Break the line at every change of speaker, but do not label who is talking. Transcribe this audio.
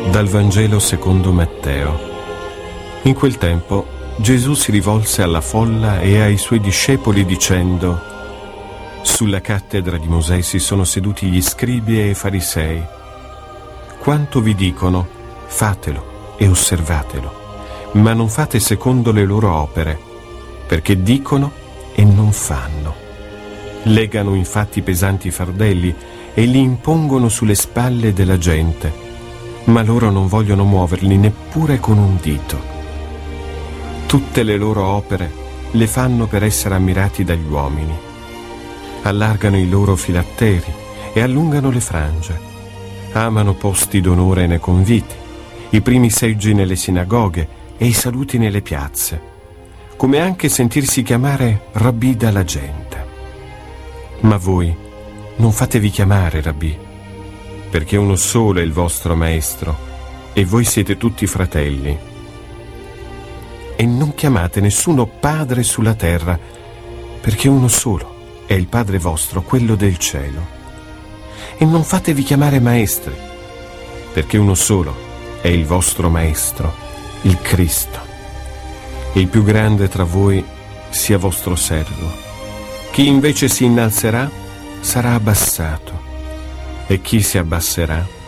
Dal Vangelo secondo Matteo. In quel tempo Gesù si rivolse alla folla e ai suoi discepoli dicendo: sulla cattedra di Mosè si sono seduti gli scribi e i farisei. Quanto vi dicono, fatelo e osservatelo, ma non fate secondo le loro opere, perché dicono e non fanno. Legano infatti pesanti fardelli e li impongono sulle spalle della gente, ma loro non vogliono muoverli neppure con un dito. Tutte le loro opere le fanno per essere ammirati dagli uomini. Allargano i loro filatteri e allungano le frange. Amano posti d'onore nei conviti, i primi seggi nelle sinagoghe e i saluti nelle piazze, come anche sentirsi chiamare Rabbì dalla gente. Ma voi non fatevi chiamare Rabbì, perché uno solo è il vostro Maestro e voi siete tutti fratelli. E non chiamate nessuno Padre sulla terra, perché uno solo è il Padre vostro, quello del cielo. E non fatevi chiamare Maestri, perché uno solo è il vostro Maestro, il Cristo. Il più grande tra voi sia vostro servo. Chi invece si innalzerà sarà abbassato, e chi si abbasserà